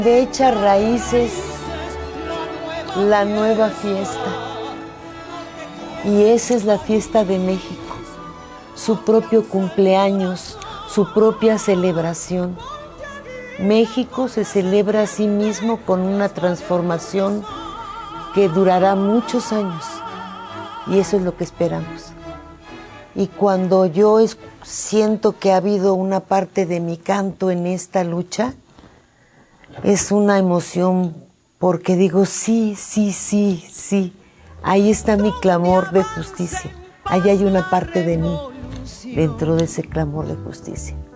De hechas raíces, la nueva fiesta. Y esa es la fiesta de México, su propio cumpleaños, su propia celebración. México se celebra a sí mismo con una transformación que durará muchos años, y eso es lo que esperamos. Y cuando yo siento que ha habido una parte de mi canto en esta lucha, es una emoción porque digo, sí, sí, sí, sí, ahí está mi clamor de justicia, ahí hay una parte de mí dentro de ese clamor de justicia.